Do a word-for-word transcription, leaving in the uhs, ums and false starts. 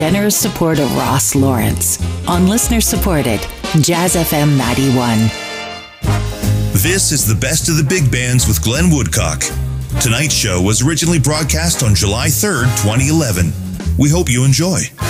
generous support of Ross Lawrence on listener-supported Jazz F M ninety-one. This is the Best of the Big Bands with Glenn Woodcock. Tonight's show was originally broadcast on July third, twenty eleven. We hope you enjoy.